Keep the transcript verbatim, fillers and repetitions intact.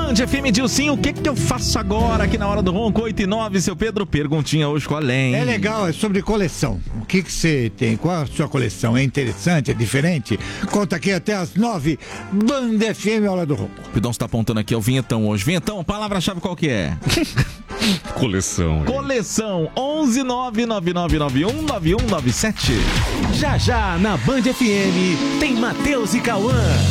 Band F M, Dilcinho, o que que eu faço agora aqui na Hora do Ronco, oito e nove, seu Pedro? Perguntinha hoje com a Len. É legal, é sobre coleção. O que que você tem? Qual a sua coleção? É interessante, é diferente? Conta aqui até as nove, Band F M, Hora do Ronco. O Pidão está apontando aqui, é o Vinhetão hoje. Vinhetão, palavra-chave qual que é? Coleção. Coleção, onze nove nove nove nove um nove um nove sete. Já já na Band F M tem Matheus e Cauã.